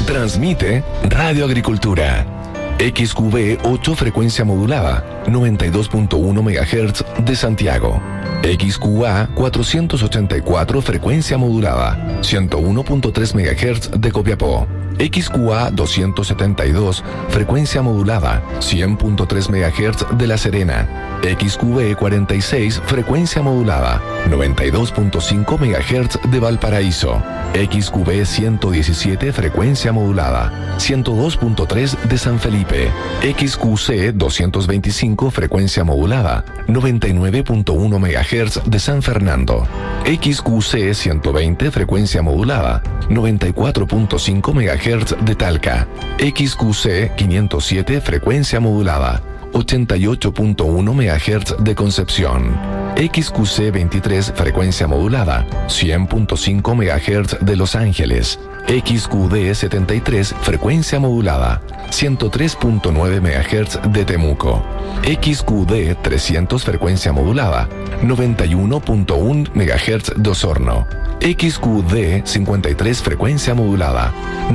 Transmite Radio Agricultura. XQB 8 frecuencia modulada, 92.1 MHz de Santiago. XQA 484 frecuencia modulada, 101.3 MHz de Copiapó. XQA 272 frecuencia modulada, 100.3 MHz de La Serena. XQB 46 frecuencia modulada, 92.5 MHz de Valparaíso. XQB 117 frecuencia modulada, 102.3 de San Felipe. XQC 225 frecuencia modulada, 99.1 MHz de San Fernando. XQC 120 frecuencia modulada, 94.5 MHz de Talca. XQC 507 frecuencia modulada, 88.1 MHz de Concepción. XQC 23 frecuencia modulada, 100.5 MHz de Los Ángeles. XQD 73 frecuencia modulada, 103.9 MHz de Temuco. XQD 300 frecuencia modulada, 91.1 MHz de Osorno. XQD 53 frecuencia modulada,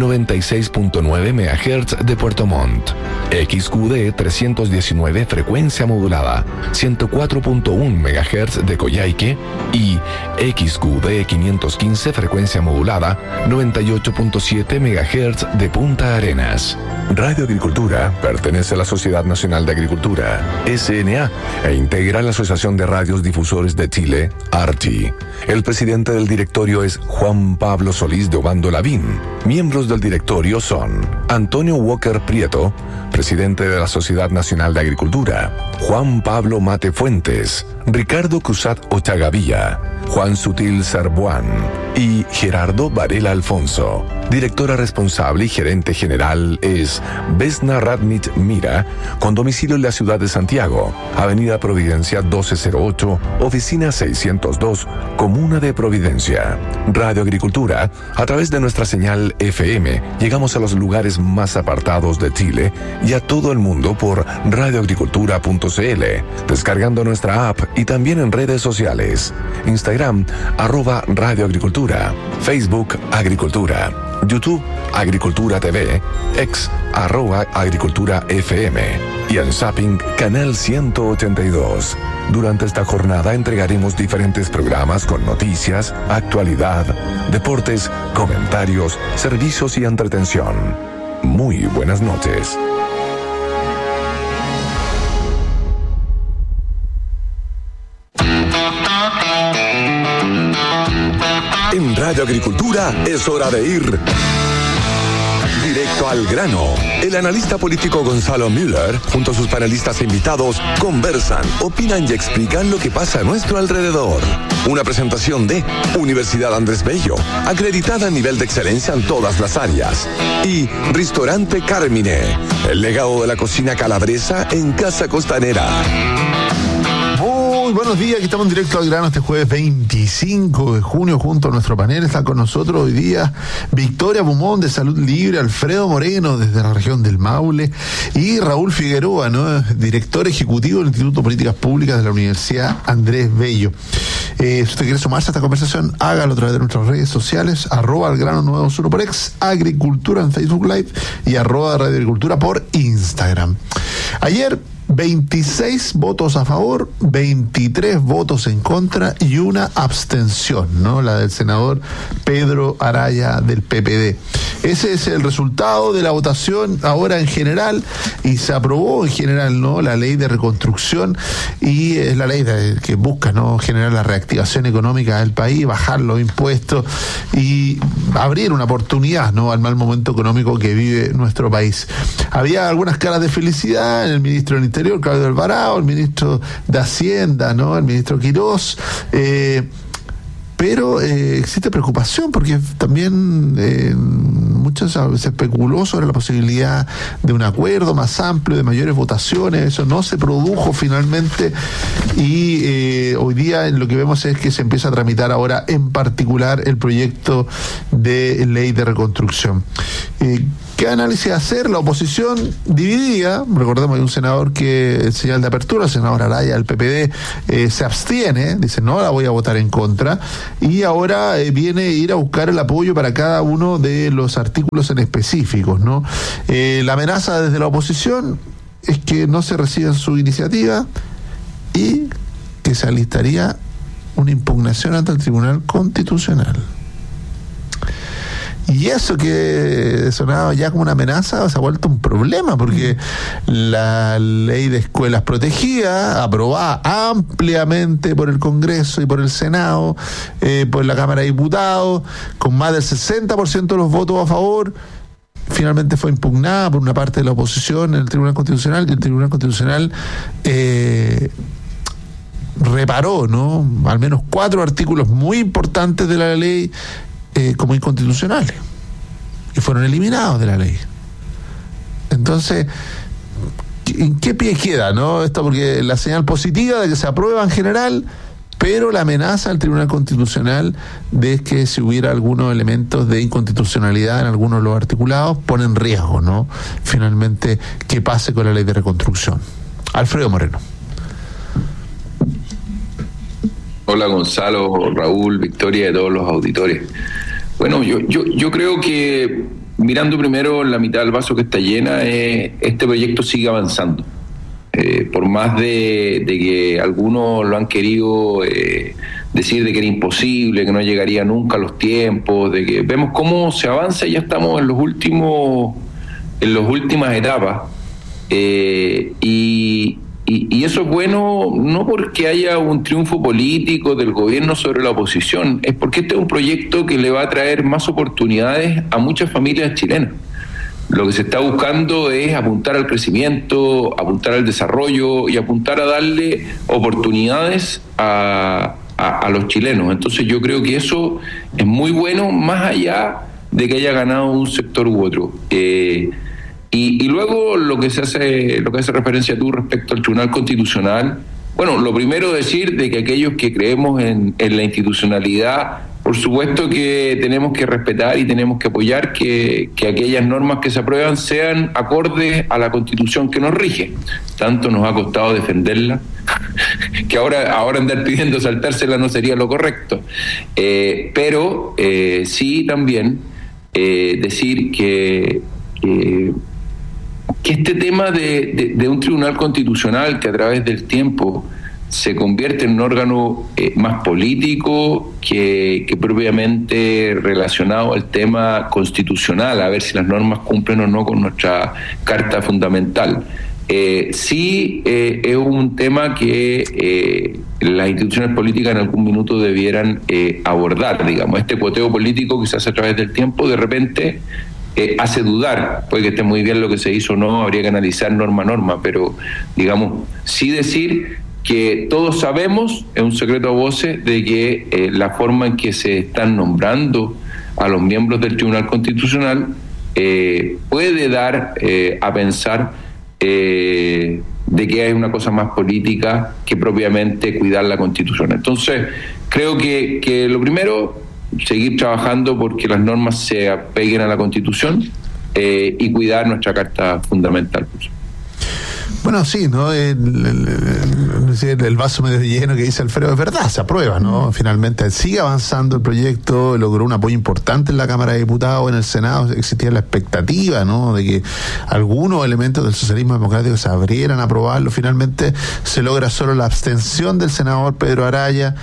96.9 MHz de Puerto Montt. XQD 319 frecuencia modulada, 104.1 MHz de Coyhaique. Y XQD 515 frecuencia modulada, 98.7 MHz de Punta Arenas. Radio Agricultura pertenece a la Sociedad Nacional de Agricultura, SNA, e integra la Asociación de Radios Difusores de Chile, ARCHI. El presidente del directorio es Juan Pablo Solís de Obando Lavín. Miembros del directorio son Antonio Walker Prieto, presidente de la Sociedad Nacional de Agricultura; Juan Pablo Mate Fuentes; Ricardo Cruzat Ochagavía; Juan Sutil Sarbuán y Gerardo Varela Alfonso. Directora responsable y gerente general es Vesna Radnich Mira, con domicilio en la ciudad de Santiago, Avenida Providencia 1208, Oficina 602, Comuna de Providencia. Radio Agricultura, a través de nuestra señal FM, llegamos a los lugares más apartados de Chile y a todo el mundo por radioagricultura.cl, descargando nuestra app y también en redes sociales. Instagram, @radioagricultura, Facebook, Agricultura, YouTube, Agricultura TV, X, @Agricultura FM y en Zapping, Canal 182. Durante esta jornada entregaremos diferentes programas con noticias, actualidad, deportes, comentarios, servicios y entretención. Muy buenas noches. En Radio Agricultura es hora de ir directo al grano. El analista político Gonzalo Müller, junto a sus panelistas e invitados, conversan, opinan y explican lo que pasa a nuestro alrededor. Una presentación de Universidad Andrés Bello, acreditada a nivel de excelencia en todas las áreas. Y Ristorante Carmine, el legado de la cocina calabresa en Casa Costanera. Buenos días, aquí estamos en directo al grano este jueves 25 de junio junto a nuestro panel. Están con nosotros hoy día Victoria Bumón de Salud Libre, Alfredo Moreno desde la región del Maule y Raúl Figueroa, ¿no?, director ejecutivo del Instituto de Políticas Públicas de la Universidad Andrés Bello. Si usted quiere sumarse a esta conversación, hágalo a través de nuestras redes sociales, @algrano921 por X, Agricultura en Facebook Live y @Radio Agricultura por Instagram. Ayer 26 votos a favor, 23 votos en contra y una abstención, ¿no?, la del senador Pedro Araya del PPD. Ese es el resultado de la votación ahora en general, y se aprobó en general, ¿no?, la ley de reconstrucción, y es la ley que busca, ¿no?, generar la reactivación económica del país, bajar los impuestos y abrir una oportunidad, ¿no?, al mal momento económico que vive nuestro país. Había algunas caras de felicidad en el ministro del Interior, Claudio Alvarado, el ministro de Hacienda, ¿no?, el ministro Quirós, pero existe preocupación porque también muchas se especuló sobre la posibilidad de un acuerdo más amplio, de mayores votaciones. Eso no se produjo finalmente, y hoy día lo que vemos es que se empieza a tramitar ahora en particular el proyecto de ley de reconstrucción. ¿Qué análisis hacer? La oposición dividida, recordemos hay un senador que en señal de apertura, el senador Araya del PPD, se abstiene, dice no, la voy a votar en contra, y ahora viene a ir a buscar el apoyo para cada uno de los artículos en específicos, ¿no? La amenaza desde la oposición es que no se reciba su iniciativa y que se alistaría una impugnación ante el Tribunal Constitucional. Y eso que sonaba ya como una amenaza se ha vuelto un problema, porque la ley de escuelas protegidas, aprobada ampliamente por el Congreso y por el Senado, por la Cámara de Diputados, con más del 60% de los votos a favor, finalmente fue impugnada por una parte de la oposición en el Tribunal Constitucional, y el Tribunal Constitucional reparó, ¿no?, al menos 4 artículos muy importantes de la ley como inconstitucionales, y fueron eliminados de la ley. Entonces, ¿en qué pie queda, no? Esto, porque la señal positiva de que se aprueba en general, pero la amenaza al Tribunal Constitucional de que si hubiera algunos elementos de inconstitucionalidad en algunos de los articulados, pone en riesgo, ¿no?, finalmente, qué pase con la ley de reconstrucción. Alfredo Moreno. Hola Gonzalo, Raúl, Victoria y todos los auditores. Bueno, yo creo que mirando primero la mitad del vaso que está llena, este proyecto sigue avanzando. Por más de que algunos lo han querido decir de que era imposible, que no llegaría nunca a los tiempos, de que vemos cómo se avanza y ya estamos en las últimas etapas. Y eso es bueno no porque haya un triunfo político del gobierno sobre la oposición, es porque este es un proyecto que le va a traer más oportunidades a muchas familias chilenas. Lo que se está buscando es apuntar al crecimiento, apuntar al desarrollo y apuntar a darle oportunidades a los chilenos. Entonces yo creo que eso es muy bueno, más allá de que haya ganado un sector u otro. Y luego lo que hace referencia tú respecto al Tribunal Constitucional, bueno, lo primero decir de que aquellos que creemos en la institucionalidad, por supuesto que tenemos que respetar y tenemos que apoyar que aquellas normas que se aprueban sean acordes a la Constitución que nos rige. Tanto nos ha costado defenderla, que ahora andar pidiendo saltársela no sería lo correcto. Pero sí también decir que este tema de un tribunal constitucional que a través del tiempo se convierte en un órgano más político que propiamente relacionado al tema constitucional, a ver si las normas cumplen o no con nuestra Carta Fundamental. Sí es un tema que las instituciones políticas en algún minuto debieran abordar, digamos. Este cuoteo político que se hace a través del tiempo de repente hace dudar, puede que esté muy bien lo que se hizo o no, habría que analizar norma a norma, pero digamos, sí decir que todos sabemos, es un secreto a voces, de que la forma en que se están nombrando a los miembros del Tribunal Constitucional puede dar a pensar de que hay una cosa más política que propiamente cuidar la Constitución. Entonces, creo que lo primero, seguir trabajando porque las normas se apeguen a la Constitución y cuidar nuestra Carta Fundamental. Bueno, sí, ¿no? El vaso medio lleno que dice Alfredo es verdad, se aprueba, ¿no? Finalmente sigue avanzando el proyecto, logró un apoyo importante en la Cámara de Diputados, en el Senado existía la expectativa, ¿no?, de que algunos elementos del socialismo democrático se abrieran a aprobarlo. Finalmente se logra solo la abstención del senador Pedro Araya.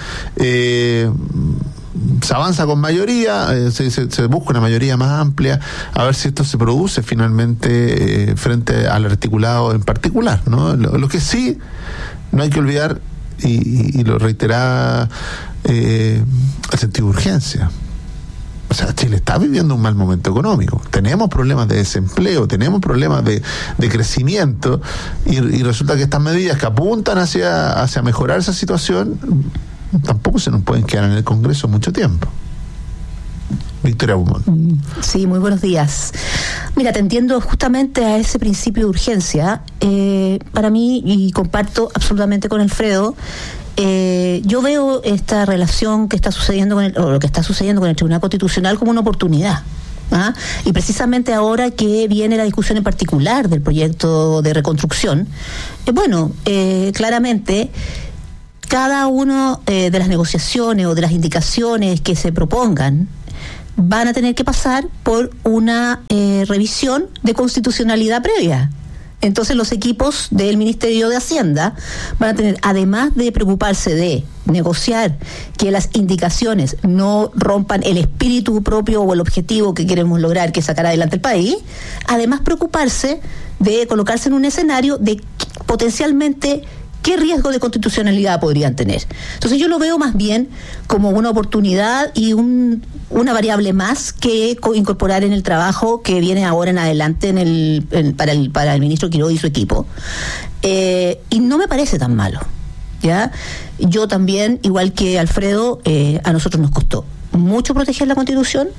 Se avanza con mayoría, se busca una mayoría más amplia, a ver si esto se produce finalmente frente al articulado en particular, ¿no? Lo que sí no hay que olvidar, y lo reiteraba, el sentido de urgencia. O sea, Chile está viviendo un mal momento económico, tenemos problemas de desempleo, tenemos problemas de crecimiento, y resulta que estas medidas que apuntan hacia mejorar esa situación tampoco se nos pueden quedar en el Congreso mucho tiempo. Victoria Bumón. Sí, muy buenos días. Mira, te entiendo justamente a ese principio de urgencia. Para mí, y comparto absolutamente con Alfredo, yo veo esta relación que está sucediendo o lo que está sucediendo con el Tribunal Constitucional como una oportunidad. Y precisamente ahora que viene la discusión en particular del proyecto de reconstrucción, claramente cada una de las negociaciones o de las indicaciones que se propongan van a tener que pasar por una revisión de constitucionalidad previa. Entonces los equipos del Ministerio de Hacienda van a tener, además de preocuparse de negociar que las indicaciones no rompan el espíritu propio o el objetivo que queremos lograr, que es sacar adelante el país, además preocuparse de colocarse en un escenario de potencialmente qué riesgo de constitucionalidad podrían tener. Entonces yo lo veo más bien como una oportunidad y una variable más que incorporar en el trabajo que viene ahora en adelante para el ministro Quiroga y su equipo. Y no me parece tan malo, ¿ya? Yo también, igual que Alfredo, a nosotros nos costó mucho proteger la Constitución.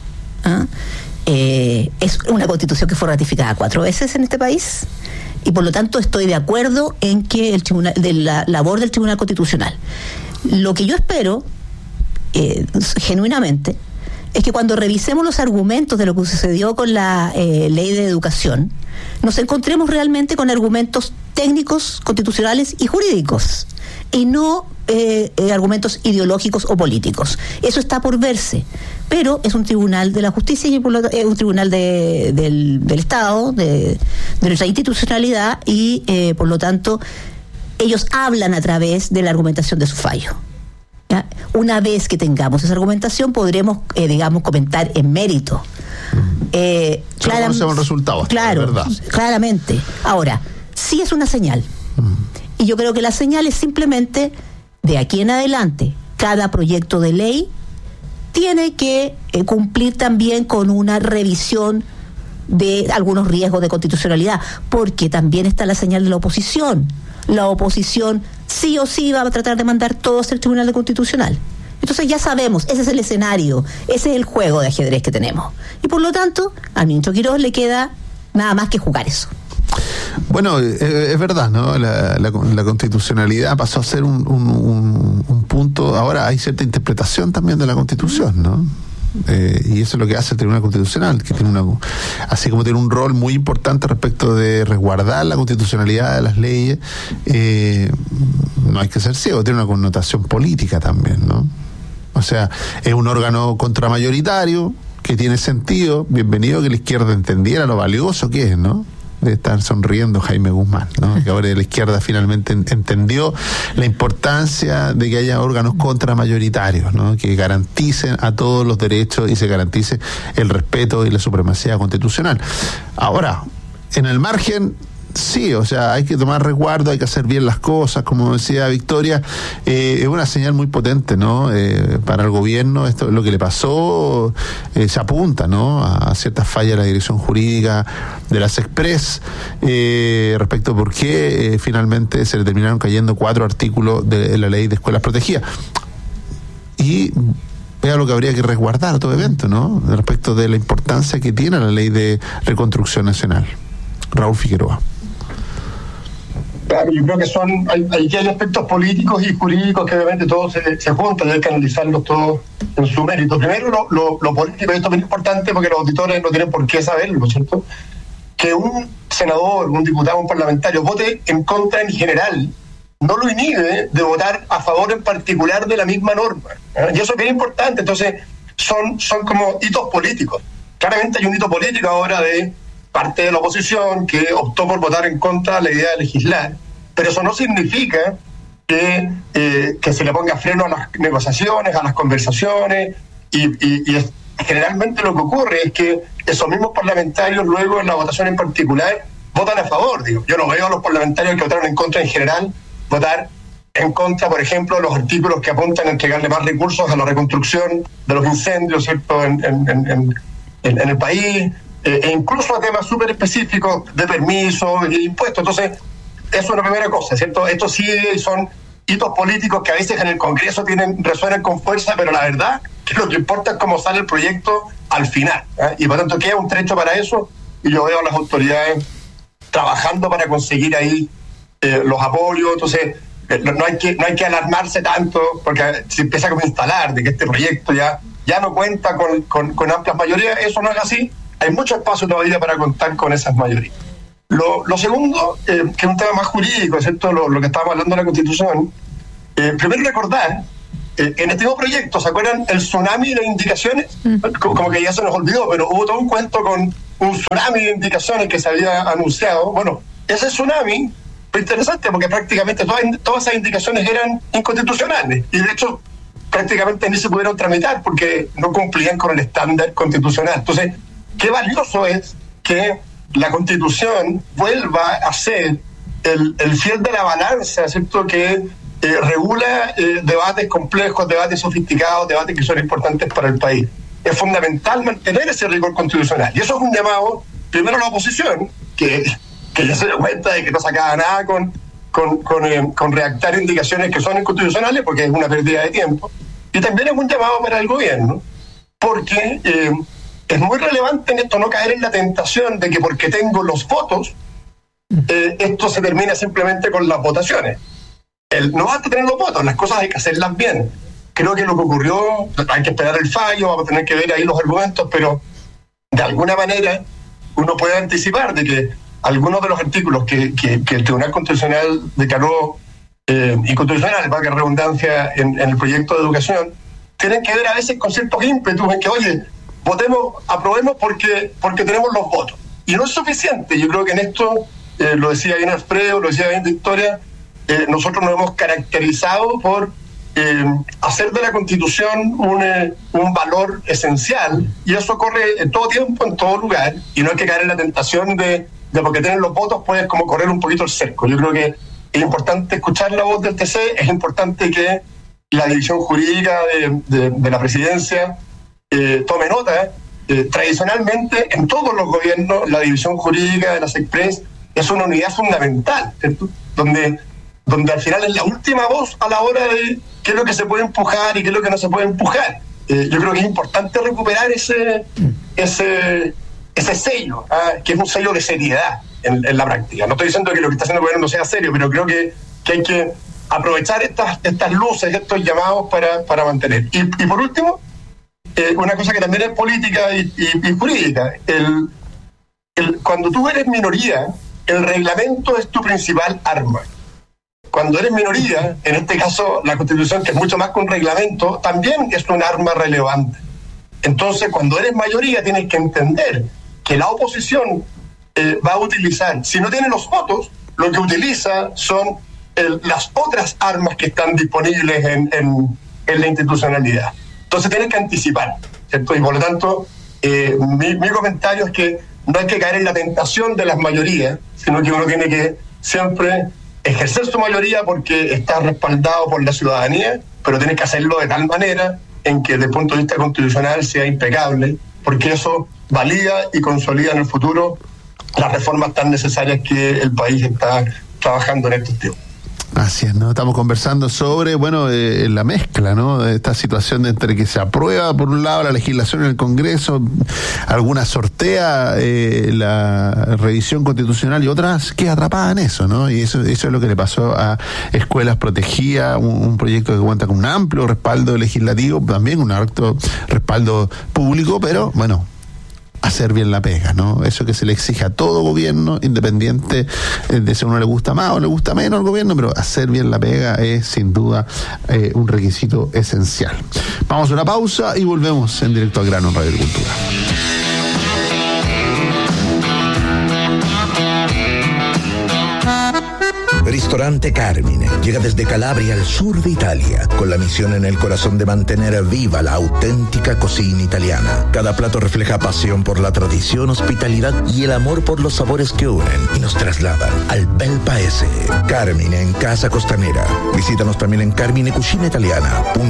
Es una Constitución que fue ratificada 4 veces en este país. Y por lo tanto estoy de acuerdo en que la labor del Tribunal Constitucional. Lo que yo espero, genuinamente, es que cuando revisemos los argumentos de lo que sucedió con la ley de educación, nos encontremos realmente con argumentos técnicos, constitucionales y jurídicos, y no argumentos ideológicos o políticos. Eso está por verse, pero es un tribunal de la justicia y es un tribunal del Estado, de nuestra institucionalidad, y por lo tanto ellos hablan a través de la argumentación de su fallo. ¿Ya? Una vez que tengamos esa argumentación podremos, comentar en mérito. Conocemos resultados. Claro, ¿verdad? Claramente. Ahora, sí es una señal. Y yo creo que la señal es simplemente, de aquí en adelante, cada proyecto de ley tiene que cumplir también con una revisión de algunos riesgos de constitucionalidad, porque también está la señal de la oposición. La oposición sí o sí va a tratar de mandar todo hacia el Tribunal Constitucional. Entonces ya sabemos, ese es el escenario, ese es el juego de ajedrez que tenemos. Y por lo tanto, al ministro Quiroga le queda nada más que jugar eso. Bueno, es verdad, ¿no? La constitucionalidad pasó a ser un punto. Ahora hay cierta interpretación también de la Constitución, ¿no? Y eso es lo que hace el Tribunal Constitucional, que tiene así como tiene un rol muy importante respecto de resguardar la constitucionalidad de las leyes. No hay que ser ciego, tiene una connotación política también, ¿no? O sea, es un órgano contramayoritario que tiene sentido. Bienvenido que la izquierda entendiera lo valioso que es, ¿no? De estar sonriendo Jaime Guzmán, ¿no? Que ahora la izquierda finalmente entendió la importancia de que haya órganos contramayoritarios, ¿no? Que garanticen a todos los derechos y se garantice el respeto y la supremacía constitucional. Ahora, en el margen, sí, o sea, hay que tomar resguardo, hay que hacer bien las cosas, como decía Victoria. Es una señal muy potente, ¿no? Para el gobierno, esto, lo que le pasó, se apunta, ¿no? A ciertas fallas de la dirección jurídica de las Express, respecto a por qué finalmente se le terminaron cayendo 4 artículos de la ley de escuelas protegidas. Y vea lo que habría que resguardar a todo evento, ¿no? Respecto de la importancia que tiene la ley de reconstrucción nacional. Raúl Figueroa. Claro, yo creo que hay aspectos políticos y jurídicos que obviamente todos se juntan, hay que analizarlos todos en su mérito. Primero, lo político, y esto es muy importante porque los auditores no tienen por qué saberlo, ¿cierto? Que un senador, un diputado, un parlamentario vote en contra en general no lo inhibe de votar a favor en particular de la misma norma, ¿eh? Y eso es bien importante. Entonces son como hitos políticos. Claramente hay un hito político ahora de parte de la oposición que optó por votar en contra de la idea de legislar, pero eso no significa que se le ponga freno a las negociaciones, a las conversaciones, y generalmente lo que ocurre es que esos mismos parlamentarios luego en la votación en particular votan a favor. Yo no veo a los parlamentarios que votaron en contra en general votar en contra, por ejemplo, de los artículos que apuntan a entregarle más recursos a la reconstrucción de los incendios, ¿cierto?, en el país, e incluso a temas súper específicos de permisos y de impuestos. Entonces, eso es la primera cosa, ¿cierto? Estos sí son hitos políticos que a veces en el Congreso resuenan con fuerza, pero la verdad que lo que importa es cómo sale el proyecto al final, ¿eh? Y por lo tanto queda un trecho para eso, y yo veo a las autoridades trabajando para conseguir ahí los apoyos. Entonces no hay que alarmarse tanto, porque se empieza a instalar de que este proyecto ya no cuenta con amplias mayorías. Eso no es así. hay mucho espacio todavía para contar con esas mayorías. Lo segundo, que es un tema más jurídico, ¿cierto? Lo que estábamos hablando de la Constitución, primero recordar, en este mismo proyecto, ¿se acuerdan el tsunami de indicaciones? Como que ya se nos olvidó, pero hubo todo un cuento con un tsunami de indicaciones que se había anunciado. Bueno, ese tsunami fue interesante porque prácticamente todas esas indicaciones eran inconstitucionales y de hecho prácticamente ni se pudieron tramitar porque no cumplían con el estándar constitucional. Entonces, qué valioso es que la Constitución vuelva a ser el fiel de la balanza, ¿cierto? Que regula debates complejos, debates sofisticados, debates que son importantes para el país. Es fundamental mantener ese rigor constitucional. Y eso es un llamado, primero a la oposición, que ya se dio cuenta de que no sacaba nada con redactar indicaciones que son inconstitucionales, porque es una pérdida de tiempo. Y también es un llamado para el gobierno, porque es muy relevante en esto no caer en la tentación de que porque tengo los votos, esto se termina simplemente con las votaciones. No basta tener los votos, las cosas hay que hacerlas bien. Creo que lo que ocurrió, hay que esperar el fallo, vamos a tener que ver ahí los argumentos, pero de alguna manera uno puede anticipar de que algunos de los artículos que el Tribunal Constitucional declaró inconstitucional, valga la redundancia, en el proyecto de educación, tienen que ver a veces con ciertos ímpetus en que, oye, aprobemos porque tenemos los votos. Y no es suficiente. Yo creo que en esto, lo decía bien Alfredo, lo decía bien Victoria, nosotros nos hemos caracterizado por hacer de la Constitución un valor esencial, y eso ocurre en todo tiempo, en todo lugar, y no hay que caer en la tentación de porque tienen los votos puedes como correr un poquito el cerco. Yo creo que es importante escuchar la voz del TC, es importante que la división jurídica de la presidencia tome nota. Tradicionalmente en todos los gobiernos la división jurídica de las SECPRES es una unidad fundamental, ¿cierto? Donde al final es la última voz a la hora de qué es lo que se puede empujar y qué es lo que no se puede empujar. Yo creo que es importante recuperar ese sello, que es un sello de seriedad en la práctica. No estoy diciendo que lo que está haciendo el gobierno no sea serio, pero creo que hay que aprovechar estas luces, estos llamados para mantener. Y por último, una cosa que también es política y jurídica, cuando tú eres minoría, el reglamento es tu principal arma. Cuando eres minoría, en este caso la Constitución, que es mucho más que un reglamento, también es un arma relevante. Entonces, cuando eres mayoría, tienes que entender que la oposición va a utilizar, si no tiene los votos, lo que utiliza son las otras armas que están disponibles en la institucionalidad. Entonces tienes que anticipar, ¿cierto? Y por lo tanto, mi comentario es que no hay que caer en la tentación de las mayorías, sino que uno tiene que siempre ejercer su mayoría porque está respaldado por la ciudadanía, pero tienes que hacerlo de tal manera en que desde el punto de vista constitucional sea impecable, porque eso valida y consolida en el futuro las reformas tan necesarias que el país está trabajando en estos tiempos. Así es, ¿no? Estamos conversando sobre, la mezcla, ¿no? Esta situación entre que se aprueba, por un lado, la legislación en el Congreso, algunas sortea la revisión constitucional y otras queda atrapada en eso, ¿no? Y eso es lo que le pasó a Escuelas Protegidas, un proyecto que cuenta con un amplio respaldo legislativo, también un alto respaldo público, pero, hacer bien la pega, ¿no? Eso que se le exige a todo gobierno, independiente de si a uno le gusta más o le gusta menos al gobierno, pero hacer bien la pega es sin duda un requisito esencial. Vamos a una pausa y volvemos en Directo al Grano en Radio Agricultura. Ristorante Carmine llega desde Calabria al sur de Italia, con la misión en el corazón de mantener viva la auténtica cocina italiana. Cada plato refleja pasión por la tradición, hospitalidad y el amor por los sabores que unen y nos trasladan al bel paese. Carmine en Casa Costanera. Visítanos también en carminecucinaitaliana.cl.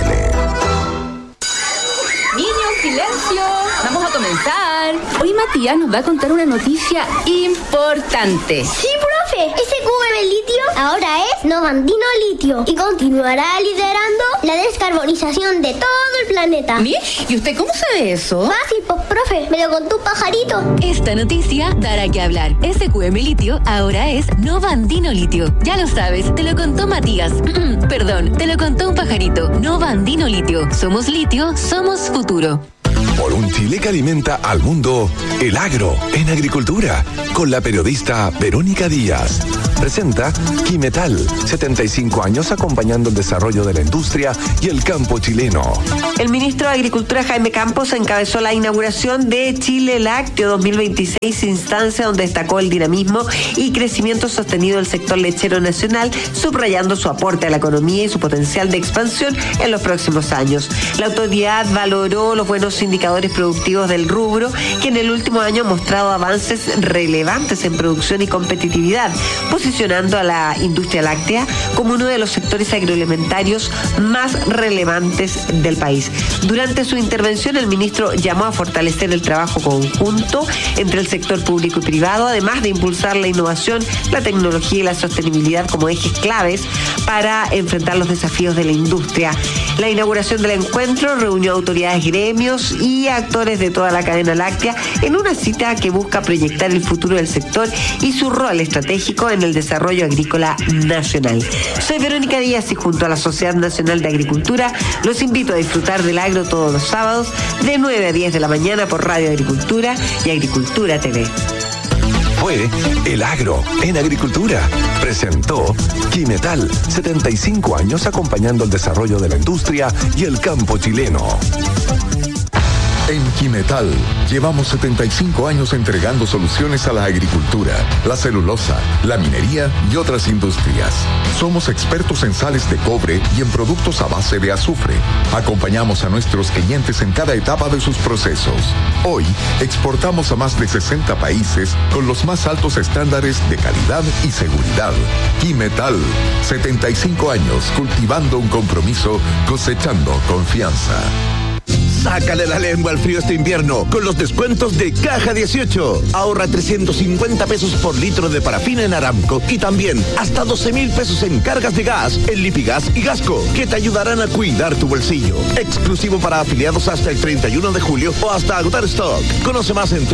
Niños, silencio. Vamos a comenzar. Hoy Matías nos va a contar una noticia importante. Sí, profe. Ese QM litio ahora es Novandino Litio y continuará liderando la descarbonización de todo el planeta. ¿Mish? ¿Y usted cómo sabe eso? Fácil, pues, profe. Me lo contó un pajarito. Esta noticia dará que hablar. SQM Litio ahora es Novandino Litio. Ya lo sabes, te lo contó Matías. Perdón, te lo contó un pajarito. Novandino Litio. Somos litio, somos futuro. Por un Chile que alimenta al mundo, El Agro en Agricultura, con la periodista Verónica Díaz. Presenta Quimetal, 75 años acompañando el desarrollo de la industria y el campo chileno. El ministro de Agricultura, Jaime Campos, encabezó la inauguración de Chile Lácteo 2026, instancia donde destacó el dinamismo y crecimiento sostenido del sector lechero nacional, subrayando su aporte a la economía y su potencial de expansión en los próximos años. La autoridad valoró los buenos indicadores productivos del rubro, que en el último año ha mostrado avances relevantes en producción y competitividad, posicionando a la industria láctea como uno de los sectores agroalimentarios más relevantes del país. Durante su intervención, el ministro llamó a fortalecer el trabajo conjunto entre el sector público y privado, además de impulsar la innovación, la tecnología y la sostenibilidad como ejes claves para enfrentar los desafíos de la industria. La inauguración del encuentro reunió autoridades, gremios y actores de toda la cadena láctea en una cita que busca proyectar el futuro del sector y su rol estratégico en el desarrollo agrícola nacional. Soy Verónica Díaz y junto a la Sociedad Nacional de Agricultura los invito a disfrutar del agro todos los sábados de 9 a 10 de la mañana por Radio Agricultura y Agricultura TV. Fue El Agro en Agricultura. Presentó Quimetal, 75 años acompañando el desarrollo de la industria y el campo chileno. En Quimetal llevamos 75 años entregando soluciones a la agricultura, la celulosa, la minería y otras industrias. Somos expertos en sales de cobre y en productos a base de azufre. Acompañamos a nuestros clientes en cada etapa de sus procesos. Hoy exportamos a más de 60 países con los más altos estándares de calidad y seguridad. Quimetal, 75 años cultivando un compromiso, cosechando confianza. Sácale la lengua al frío este invierno con los descuentos de Caja 18. Ahorra 350 pesos por litro de parafina en Aramco y también hasta 12,000 pesos en cargas de gas en Lipigas y Gasco, que te ayudarán a cuidar tu bolsillo. Exclusivo para afiliados hasta el 31 de julio o hasta agotar stock. Conoce más en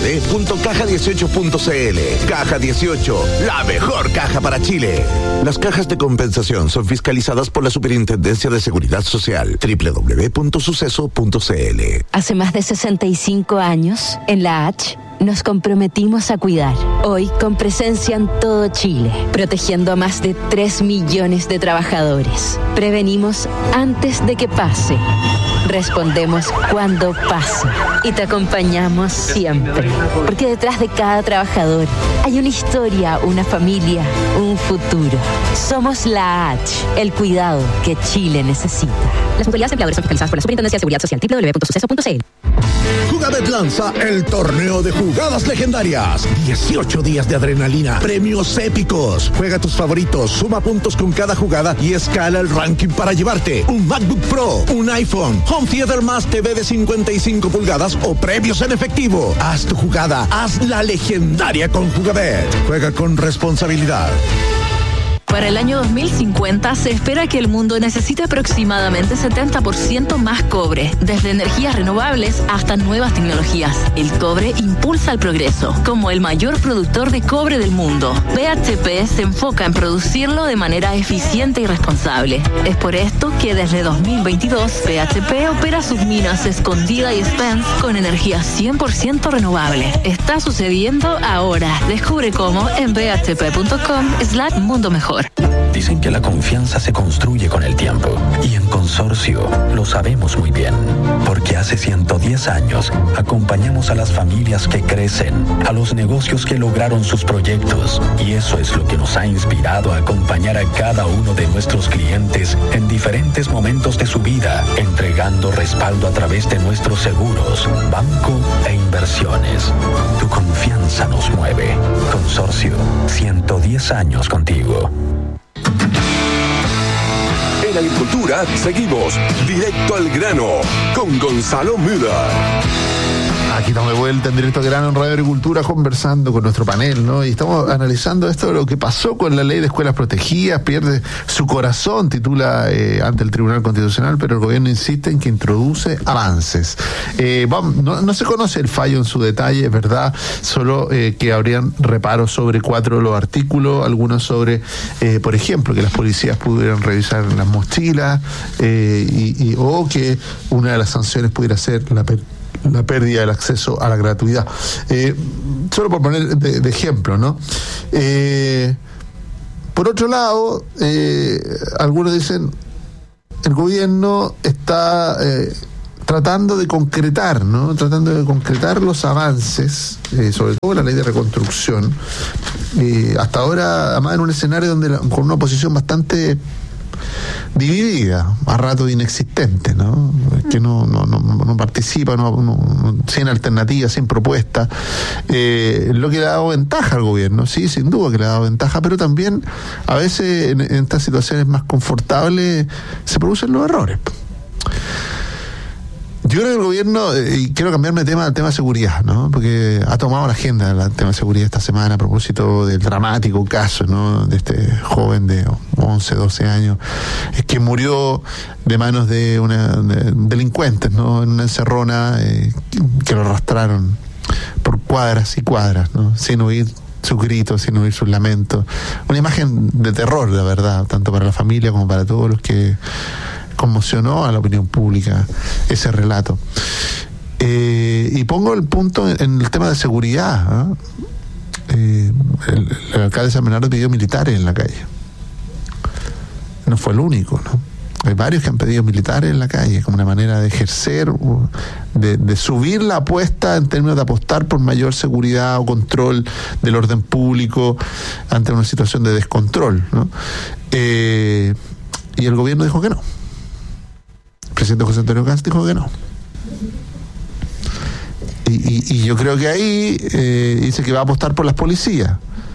www.caja18.cl. Caja 18, la mejor caja para Chile. Las cajas de compensación son fiscalizadas por la Superintendencia de Seguridad Social. www.suceso.cl. Hace más de 65 años, en la H, nos comprometimos a cuidar. Hoy, con presencia en todo Chile, protegiendo a más de 3 millones de trabajadores. Prevenimos antes de que pase. Respondemos cuando pase. Y te acompañamos siempre. Porque detrás de cada trabajador hay una historia, una familia, un futuro. Somos la H, el cuidado que Chile necesita. Las mutualidades empleadores son fiscalizadas por la Superintendencia de Seguridad Social. www.suceso.cl. Jugabet lanza el torneo de jugadas legendarias. 18 días de adrenalina, premios épicos. Juega tus favoritos, suma puntos con cada jugada y escala el ranking para llevarte un MacBook Pro, un iPhone, Home Theater más TV de 55 pulgadas o premios en efectivo. Haz tu jugada, haz la legendaria con Jugabet. Juega con responsabilidad. Para el año 2050 se espera que el mundo necesite aproximadamente 70% más cobre, desde energías renovables hasta nuevas tecnologías. El cobre impulsa el progreso, como el mayor productor de cobre del mundo. BHP se enfoca en producirlo de manera eficiente y responsable. Es por esto que desde 2022 BHP opera sus minas Escondida y Spence con energía 100% renovable. Está sucediendo ahora. Descubre cómo en bhp.com/mundo mejor. Dicen que la confianza se construye con el tiempo y en Consorcio lo sabemos muy bien, porque hace 110 años acompañamos a las familias que crecen, a los negocios que lograron sus proyectos, y eso es lo que nos ha inspirado a acompañar a cada uno de nuestros clientes en diferentes momentos de su vida, entregando respaldo a través de nuestros seguros, banco e inversiones. Tu confianza nos mueve. Consorcio, 110 años contigo. En Agricultura seguimos directo al grano con Gonzalo Müller. Aquí estamos de vuelta en Directo al Grano en Radio Agricultura conversando con nuestro panel, ¿no? Y estamos analizando esto de lo que pasó con la ley de escuelas protegidas, pierde su corazón, titula ante el Tribunal Constitucional, pero el gobierno insiste en que introduce avances. No se conoce el fallo en su detalle, es verdad, solo que habrían reparos sobre 4 de los artículos, algunos sobre, por ejemplo, que las policías pudieran revisar las mochilas o que una de las sanciones pudiera ser la pérdida del acceso a la gratuidad. Solo por poner de ejemplo, ¿no? Por otro lado, algunos dicen, el gobierno está tratando de concretar, ¿no? Tratando de concretar los avances, sobre todo la ley de reconstrucción, hasta ahora, además en un escenario donde con una oposición bastante dividida, a rato inexistente, ¿no? Que no participa, sin alternativas, sin propuesta, lo que le ha dado ventaja al gobierno, sí, sin duda que le ha dado ventaja, pero también a veces en estas situaciones más confortables se producen los errores. Yo creo que el gobierno, y quiero cambiarme de tema al tema de seguridad, ¿no? Porque ha tomado la agenda el tema de seguridad esta semana a propósito del dramático caso, ¿no? De este joven de 11, 12 años que murió de manos de delincuentes, ¿no? En una encerrona que lo arrastraron por cuadras y cuadras, ¿no? Sin oír sus gritos, sin oír sus lamentos. Una imagen de terror, la verdad, tanto para la familia como para todos los que conmocionó a la opinión pública ese relato. Y pongo el punto en el tema de seguridad, ¿eh? El alcalde de San Bernardo pidió militares en la calle. No fue el único, ¿no? Hay varios que han pedido militares en la calle como una manera de ejercer, de subir la apuesta en términos de apostar por mayor seguridad o control del orden público ante una situación de descontrol, ¿no? Y el gobierno dijo que no. El presidente José Antonio Kast dijo que no. Y yo creo que ahí dice que va a apostar por las policías.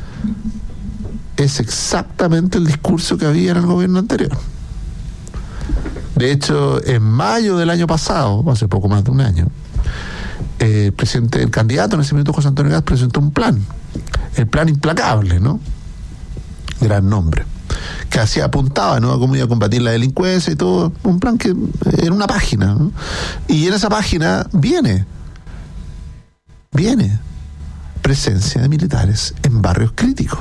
Es exactamente el discurso que había en el gobierno anterior. De hecho, en mayo del año pasado, hace poco más de un año, el candidato en ese momento, José Antonio Kast, presentó un plan. El plan implacable, ¿no? Gran nombre. Que apuntaba, ¿no?, a cómo iba a combatir la delincuencia y todo, un plan que era una página, ¿no? Y en esa página viene presencia de militares en barrios críticos.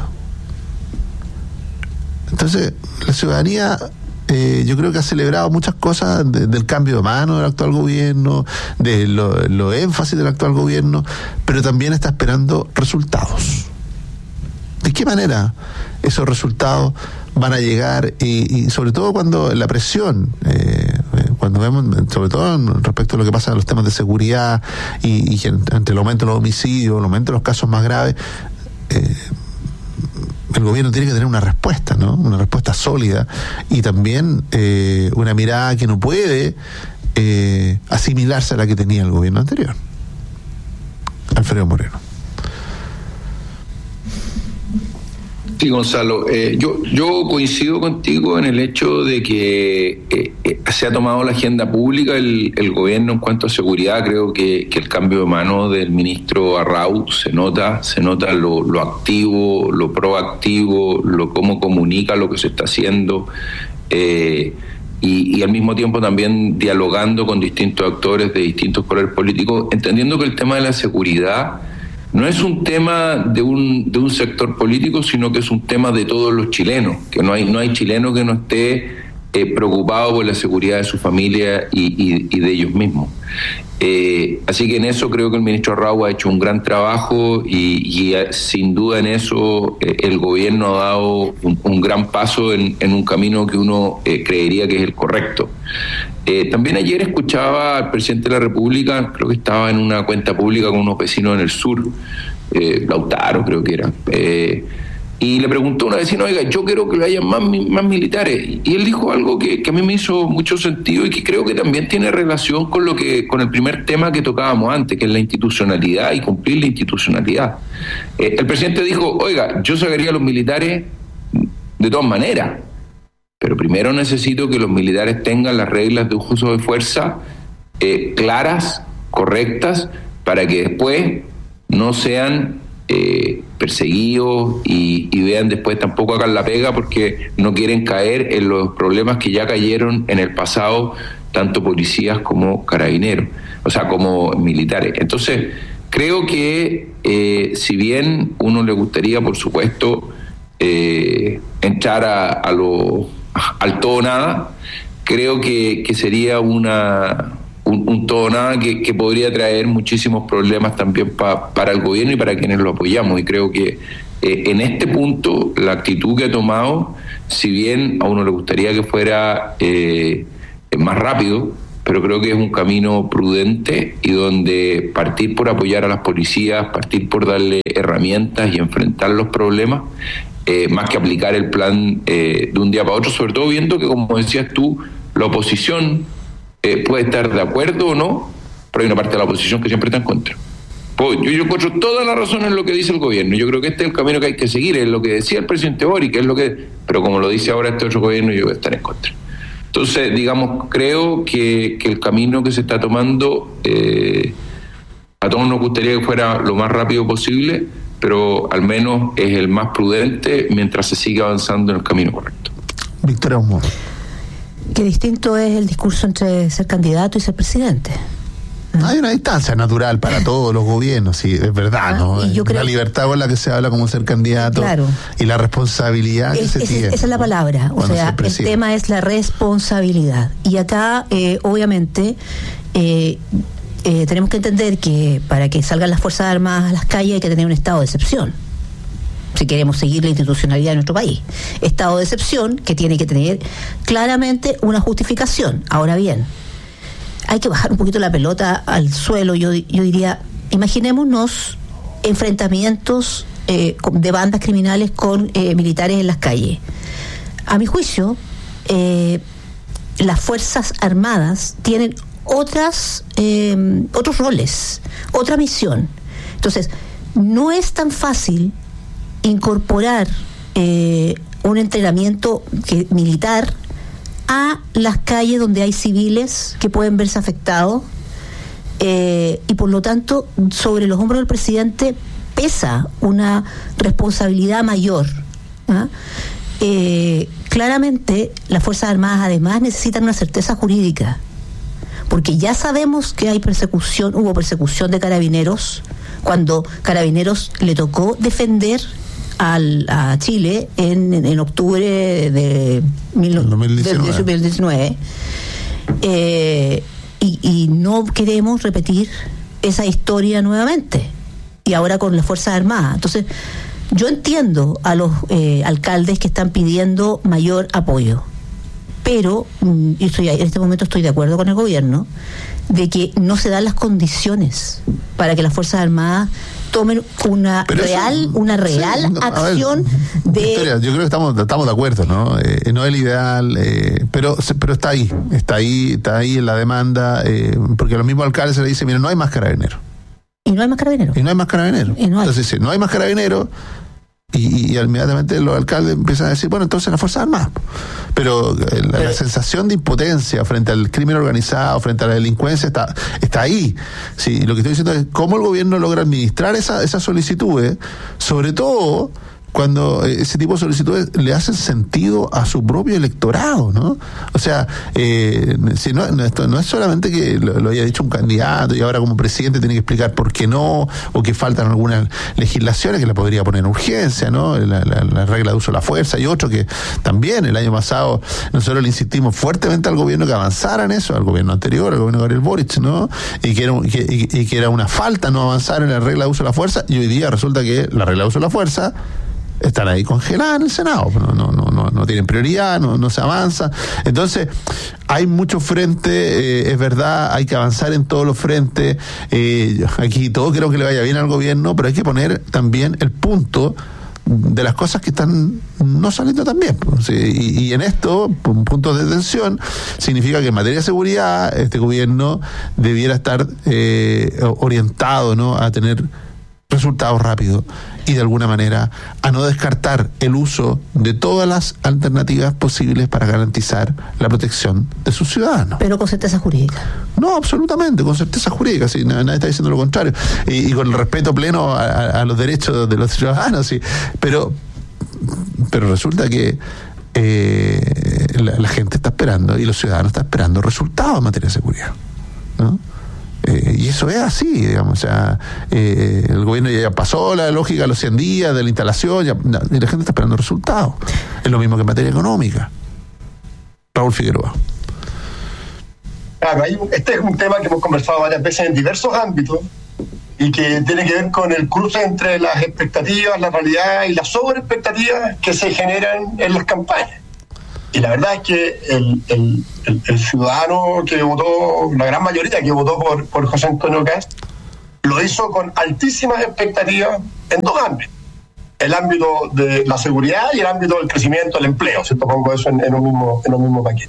Entonces, la ciudadanía, yo creo que ha celebrado muchas cosas del cambio de mano del actual gobierno, de lo énfasis del actual gobierno, pero también está esperando resultados. ¿De qué manera esos resultados van a llegar? Y sobre todo cuando la presión, cuando vemos, sobre todo respecto a lo que pasa en los temas de seguridad y entre el aumento de los homicidios, el aumento de los casos más graves, el gobierno tiene que tener una respuesta, ¿no? Una respuesta sólida y también una mirada que no puede asimilarse a la que tenía el gobierno anterior. Alfredo Moreno. Sí, Gonzalo, yo coincido contigo en el hecho de que se ha tomado la agenda pública el gobierno en cuanto a seguridad. Creo que el cambio de mano del ministro Arrau se nota lo activo, lo proactivo, cómo comunica lo que se está haciendo, y al mismo tiempo también dialogando con distintos actores de distintos colores políticos, entendiendo que el tema de la seguridad no es un tema de un sector político, sino que es un tema de todos los chilenos, que no hay chileno que no esté preocupado por la seguridad de su familia y de ellos mismos. Así que en eso creo que el ministro Arrau ha hecho un gran trabajo y sin duda en eso el gobierno ha dado un gran paso en un camino que uno creería que es el correcto. También ayer escuchaba al presidente de la República, creo que estaba en una cuenta pública con unos vecinos en el sur, Lautaro creo que era, y le preguntó a una vecina, oiga, yo quiero que haya más militares, y él dijo algo que a mí me hizo mucho sentido y que creo que también tiene relación con el primer tema que tocábamos antes, que es la institucionalidad y cumplir la institucionalidad. El presidente dijo, oiga, yo sacaría a los militares de todas maneras, pero primero necesito que los militares tengan las reglas de uso de fuerza claras, correctas, para que después no sean perseguidos y vean después, tampoco hagan la pega porque no quieren caer en los problemas que ya cayeron en el pasado tanto policías como carabineros, o sea, como militares. Entonces, creo que si bien uno le gustaría, por supuesto, entrar al todo o nada, creo que sería un todo o nada, que podría traer muchísimos problemas también para el gobierno y para quienes lo apoyamos. Y creo que en este punto la actitud que ha tomado, si bien a uno le gustaría que fuera más rápido, pero creo que es un camino prudente y donde partir por apoyar a las policías, partir por darle herramientas y enfrentar los problemas, más que aplicar el plan de un día para otro, sobre todo viendo que, como decías tú, la oposición puede estar de acuerdo o no, pero hay una parte de la oposición que siempre está en contra. Pues yo encuentro toda la razón en lo que dice el gobierno. Yo creo que este es el camino que hay que seguir, es lo que decía el presidente Boric, pero como lo dice ahora este otro gobierno, yo voy a estar en contra. Entonces, digamos, creo que el camino que se está tomando, a todos nos gustaría que fuera lo más rápido posible, pero al menos es el más prudente mientras se sigue avanzando en el camino correcto. Victoria Humor. Qué distinto es el discurso entre ser candidato y ser presidente. Hay una distancia natural para todos los gobiernos, sí, es verdad, ¿no? Y yo creo, la libertad con la que se habla como ser candidato, claro, y la responsabilidad que se tiene. Esa es la palabra, o sea, el tema es la responsabilidad. Y acá, obviamente, tenemos que entender que para que salgan las Fuerzas Armadas a las calles hay que tener un estado de excepción, si queremos seguir la institucionalidad de nuestro país. Estado de excepción que tiene que tener claramente una justificación. Ahora bien, hay que bajar un poquito la pelota al suelo. Yo diría, imaginémonos enfrentamientos de bandas criminales con militares en las calles. A mi juicio, las Fuerzas Armadas tienen otros roles, otra misión. Entonces, no es tan fácil incorporar un entrenamiento militar a las calles donde hay civiles que pueden verse afectados, y por lo tanto sobre los hombros del presidente pesa una responsabilidad mayor, ¿ah? Claramente las Fuerzas Armadas además necesitan una certeza jurídica, porque ya sabemos que hubo persecución de Carabineros cuando Carabineros le tocó defender a Chile en octubre de 2019, y no queremos repetir esa historia nuevamente, y ahora con las Fuerzas Armadas. Entonces yo entiendo a los alcaldes que están pidiendo mayor apoyo, pero en este momento estoy de acuerdo con el gobierno de que no se dan las condiciones para que las Fuerzas Armadas tomen una real acción de... Victoria, yo creo que estamos de acuerdo, ¿no? No es el ideal, pero está ahí en la demanda, porque a los mismos alcaldes se le dice, mira, no hay más carabineros. Y no hay más carabineros. Entonces, si no hay más carabineros, y inmediatamente los alcaldes empiezan a decir, bueno, entonces las Fuerzas Armadas. Pero la sensación de impotencia frente al crimen organizado, frente a la delincuencia, está ahí. Sí, lo que estoy diciendo es cómo el gobierno logra administrar esas solicitudes, sobre todo cuando ese tipo de solicitudes le hacen sentido a su propio electorado, ¿no? O sea, si esto no es solamente que lo haya dicho un candidato y ahora como presidente tiene que explicar por qué no, o que faltan algunas legislaciones que le podría poner en urgencia, ¿no? La regla de uso de la fuerza y otro que también el año pasado nosotros le insistimos fuertemente al gobierno que avanzara en eso, al gobierno anterior, al gobierno de Gabriel Boric, ¿no? Y que era una falta no avanzar en la regla de uso de la fuerza, y hoy día resulta que la regla de uso de la fuerza están ahí congeladas en el Senado, no tienen prioridad, no se avanza. Entonces, hay muchos frentes, es verdad, hay que avanzar en todos los frentes. Aquí todo creo que le vaya bien al gobierno, pero hay que poner también el punto de las cosas que están no saliendo tan bien. Y en esto, puntos de tensión, significa que en materia de seguridad este gobierno debiera estar orientado, ¿no?, a tener resultados rápidos y de alguna manera a no descartar el uso de todas las alternativas posibles para garantizar la protección de sus ciudadanos. Pero con certeza jurídica. No, absolutamente, con certeza jurídica, sí, nadie está diciendo lo contrario, y con el respeto pleno a los derechos de los ciudadanos, sí, pero resulta que la gente está esperando y los ciudadanos están esperando resultados en materia de seguridad, ¿no? Y eso es así, digamos, o sea, el gobierno ya pasó la lógica de los 100 días de la instalación, y la gente está esperando resultados. Es lo mismo que en materia económica. Raúl Figueroa. Claro, este es un tema que hemos conversado varias veces en diversos ámbitos y que tiene que ver con el cruce entre las expectativas, la realidad y las sobreexpectativas que se generan en las campañas. Y la verdad es que el ciudadano que votó, la gran mayoría que votó por José Antonio Kast, lo hizo con altísimas expectativas en dos ámbitos. El ámbito de la seguridad y el ámbito del crecimiento del empleo, ¿cierto? Pongo eso en un mismo paquete.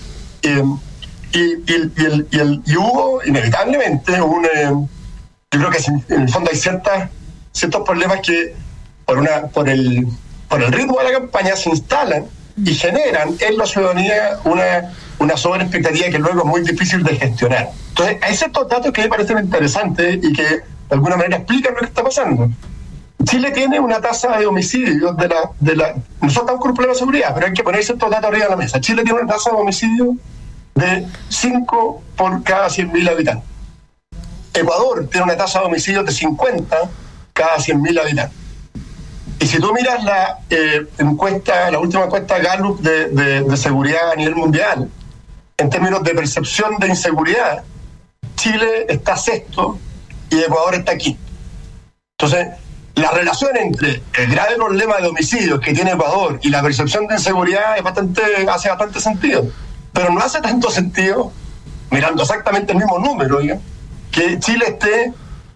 Y hubo inevitablemente yo creo que en el fondo hay ciertos problemas que por el ritmo de la campaña se instalan y generan en la ciudadanía una sobreexpectativa que luego es muy difícil de gestionar. Entonces hay ciertos datos que me parecen interesantes y que de alguna manera explican lo que está pasando. Chile tiene una tasa de homicidios nosotros estamos con un problema de seguridad, pero hay que poner ciertos datos arriba de la mesa. Chile tiene una tasa de homicidios de 5 por cada 100.000 habitantes. Ecuador tiene una tasa de homicidios de 50 cada 100.000 habitantes. Y si tú miras la última encuesta Gallup de seguridad a nivel mundial, en términos de percepción de inseguridad, Chile está sexto y Ecuador está quinto. Entonces, la relación entre el grave problema de homicidios que tiene Ecuador y la percepción de inseguridad hace bastante sentido. Pero no hace tanto sentido, mirando exactamente el mismo número, que Chile esté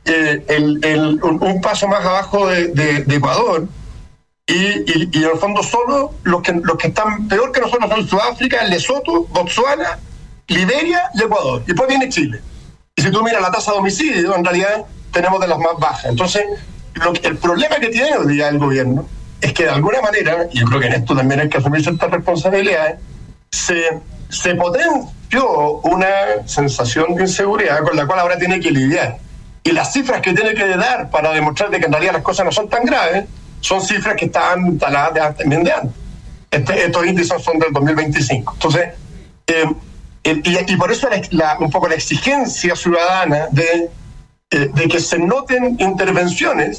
un paso más abajo de Ecuador y en el fondo solo los que están peor que nosotros son Sudáfrica, Lesoto, Botsuana, Liberia y Ecuador. Y después viene Chile. Y si tú miras la tasa de homicidio, en realidad tenemos de las más bajas. Entonces, el problema que tiene hoy día el gobierno es que de alguna manera, y yo creo que en esto también hay que asumir ciertas responsabilidades, se potenció una sensación de inseguridad con la cual ahora tiene que lidiar. Y las cifras que tiene que dar para demostrar de que en realidad las cosas no son tan graves son cifras que estaban instaladas también de antes. Estos índices son del 2025. Entonces, y por eso un poco la exigencia ciudadana de que se noten intervenciones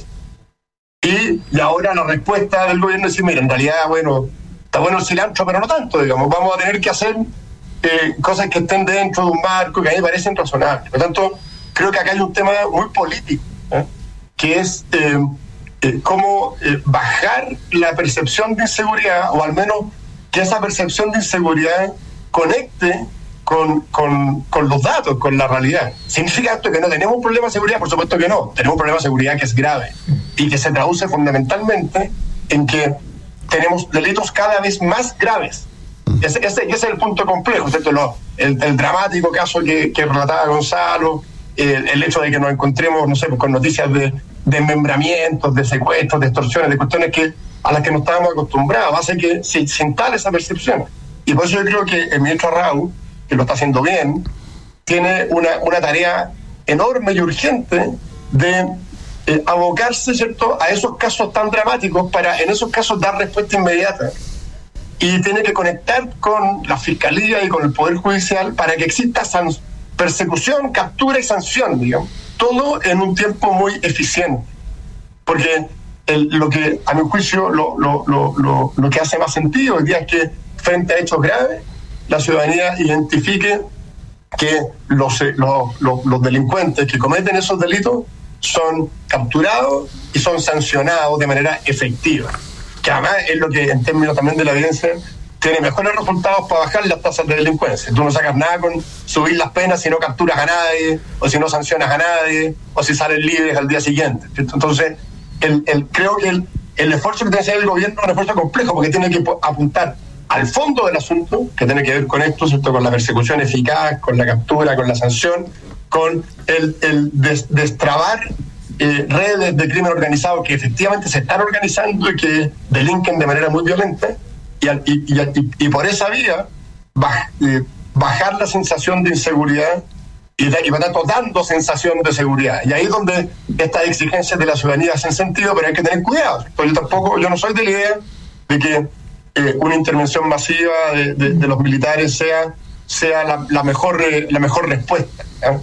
y ahora la respuesta del gobierno es decir, mira, en realidad, bueno, está bueno el cilantro, pero no tanto, digamos, vamos a tener que hacer cosas que estén dentro de un marco que a mí me parecen razonables. Por lo tanto, creo que acá hay un tema muy político, que es cómo bajar la percepción de inseguridad, o al menos que esa percepción de inseguridad conecte con los datos, con la realidad. ¿Significa esto que no tenemos un problema de seguridad? Por supuesto que no. Tenemos un problema de seguridad que es grave y que se traduce fundamentalmente en que tenemos delitos cada vez más graves. Ese es el punto complejo, ¿cierto? El dramático caso que relataba Gonzalo, el hecho de que nos encontremos, no sé, con noticias de desmembramientos, de secuestros, de extorsiones, de cuestiones a las que no estábamos acostumbrados, hace que se instale esa percepción. Y por eso yo creo que el ministro Arrau, que lo está haciendo bien, tiene una tarea enorme y urgente de abocarse, ¿cierto?, a esos casos tan dramáticos para en esos casos dar respuesta inmediata. Y tiene que conectar con la Fiscalía y con el Poder Judicial para que exista persecución, captura y sanción, digamos, todo en un tiempo muy eficiente. Porque lo que, a mi juicio, lo que hace más sentido hoy día es que frente a hechos graves, la ciudadanía identifique que los delincuentes que cometen esos delitos son capturados y son sancionados de manera efectiva, que además es lo que en términos también de la evidencia tiene mejores resultados para bajar las tasas de delincuencia. Tú no sacas nada con subir las penas si no capturas a nadie, o si no sancionas a nadie, o si salen libres al día siguiente, ¿cierto? Entonces creo que el esfuerzo que tiene que hacer el gobierno es un esfuerzo complejo, porque tiene que apuntar al fondo del asunto, que tiene que ver con esto, ¿cierto?, con la persecución eficaz, con la captura, con la sanción, con el destrabar redes de crimen organizado que efectivamente se están organizando y que delinquen de manera muy violenta, y por esa vía bajar la sensación de inseguridad y por tanto dando sensación de seguridad. Y ahí es donde estas exigencias de la ciudadanía hacen sentido, pero hay que tener cuidado. Yo no soy de la idea de que una intervención masiva de los militares sea la mejor respuesta,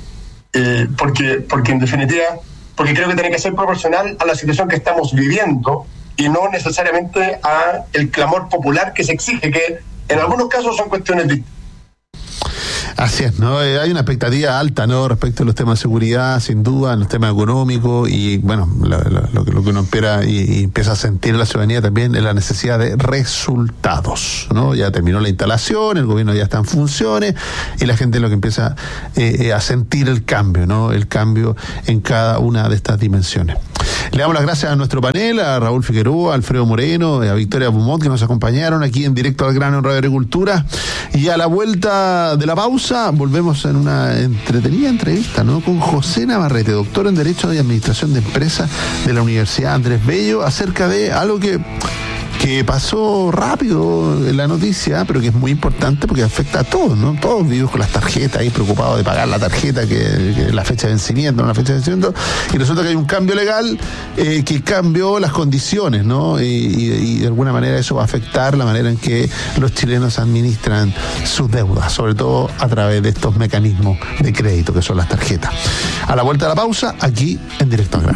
porque en definitiva, porque creo que tiene que ser proporcional a la situación que estamos viviendo y no necesariamente a el clamor popular que se exige, que en algunos casos son cuestiones distintas. Así es, ¿no? Hay una expectativa alta, ¿no? Respecto a los temas de seguridad, sin duda, en los temas económicos y, bueno, lo que uno espera y empieza a sentir en la ciudadanía también es la necesidad de resultados, ¿no? Ya terminó la instalación, el gobierno ya está en funciones y la gente lo que empieza a sentir el cambio, ¿no? El cambio en cada una de estas dimensiones. Le damos las gracias a nuestro panel, a Raúl Figueroa, a Alfredo Moreno, a Victoria Beaumont, que nos acompañaron aquí en Directo al Grano en Radio Agricultura. Y a la vuelta de la pausa, volvemos en una entretenida entrevista, ¿no? Con José Navarrete, doctor en Derecho y Administración de Empresas de la Universidad Andrés Bello, acerca de algo que pasó rápido en la noticia, pero que es muy importante porque afecta a todos, ¿no? Todos vivimos con las tarjetas ahí preocupados de pagar la tarjeta, que la fecha de vencimiento, no la fecha de vencimiento, y resulta que hay un cambio legal que cambió las condiciones, ¿no? Y de alguna manera eso va a afectar la manera en que los chilenos administran sus deudas, sobre todo a través de estos mecanismos de crédito que son las tarjetas. A la vuelta de la pausa, aquí en Directo al Grano.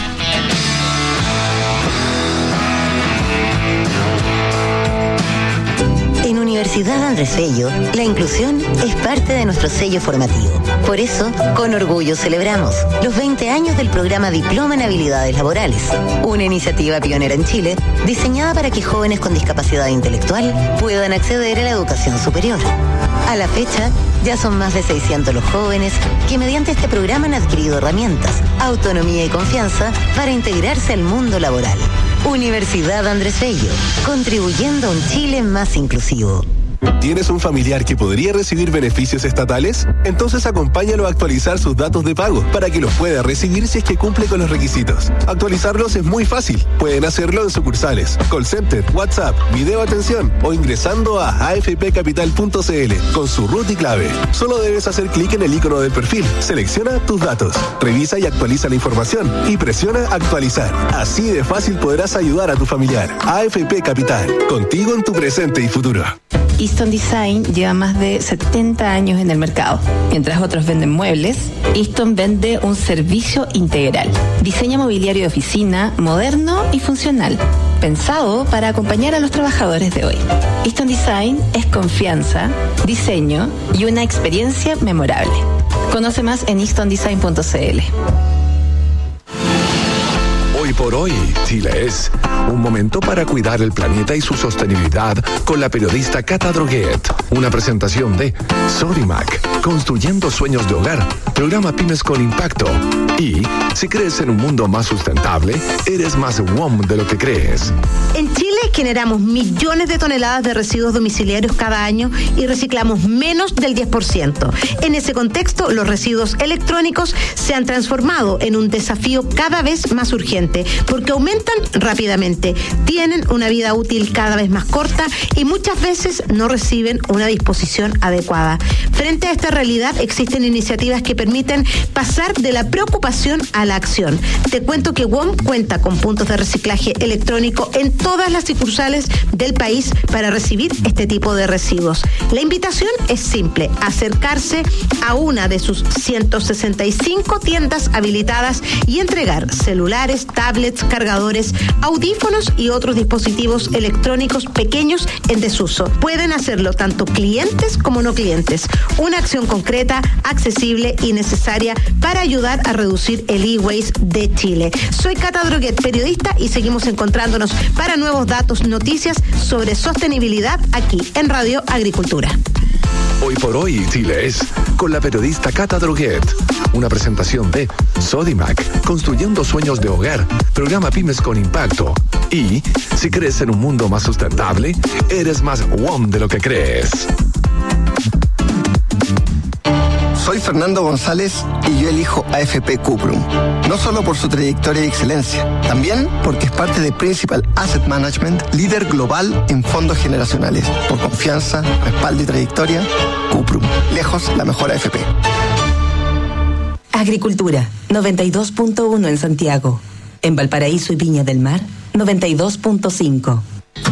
Universidad Andrés Bello, la inclusión es parte de nuestro sello formativo. Por eso, con orgullo celebramos los 20 años del programa Diploma en Habilidades Laborales, una iniciativa pionera en Chile, diseñada para que jóvenes con discapacidad intelectual puedan acceder a la educación superior. A la fecha, ya son más de 600 los jóvenes que mediante este programa han adquirido herramientas, autonomía y confianza para integrarse al mundo laboral. Universidad Andrés Bello, contribuyendo a un Chile más inclusivo. ¿Tienes un familiar que podría recibir beneficios estatales? Entonces acompáñalo a actualizar sus datos de pago para que los pueda recibir si es que cumple con los requisitos. Actualizarlos es muy fácil. Pueden hacerlo en sucursales, call center, WhatsApp, video atención o ingresando a afpcapital.cl con su root y clave. Solo debes hacer clic en el icono del perfil, selecciona tus datos, revisa y actualiza la información y presiona actualizar. Así de fácil podrás ayudar a tu familiar. AFP Capital, contigo en tu presente y futuro. Easton Design lleva más de 70 años en el mercado. Mientras otros venden muebles, Easton vende un servicio integral. Diseña mobiliario de oficina moderno y funcional, pensado para acompañar a los trabajadores de hoy. Easton Design es confianza, diseño y una experiencia memorable. Conoce más en eastondesign.cl. Hoy por hoy, Chile es un momento para cuidar el planeta y su sostenibilidad con la periodista Cata Droguet. Una presentación de Sodimac, construyendo sueños de hogar, programa Pymes con Impacto. Y si crees en un mundo más sustentable, eres más WOM de lo que crees. En Chile generamos millones de toneladas de residuos domiciliarios cada año y reciclamos menos del 10%. En ese contexto, los residuos electrónicos se han transformado en un desafío cada vez más urgente, porque aumentan rápidamente, tienen una vida útil cada vez más corta y muchas veces no reciben una disposición adecuada. Frente a esta realidad, existen iniciativas que permiten pasar de la preocupación a la acción. Te cuento que WOM cuenta con puntos de reciclaje electrónico en todas las sucursales del país para recibir este tipo de residuos. La invitación es simple: acercarse a una de sus 165 tiendas habilitadas y entregar celulares, tablets, cargadores, audífonos y otros dispositivos electrónicos pequeños en desuso. Pueden hacerlo tanto clientes como no clientes. Una acción concreta, accesible y necesaria para ayudar a reducir el e-waste de Chile. Soy Cata Droguet, periodista, y seguimos encontrándonos para nuevos datos, noticias sobre sostenibilidad aquí en Radio Agricultura. Hoy por hoy, Chile es con la periodista Cata Droguet. Una presentación de Sodimac, construyendo sueños de hogar, programa Pymes con Impacto. Y si crees en un mundo más sustentable, eres más WOM de lo que crees. Soy Fernando González y yo elijo AFP Cuprum. No solo por su trayectoria y excelencia, también porque es parte de Principal Asset Management, líder global en fondos generacionales. Por confianza, respaldo y trayectoria, Cuprum. Lejos la mejor AFP. Agricultura, 92.1 en Santiago. En Valparaíso y Viña del Mar, 92.5.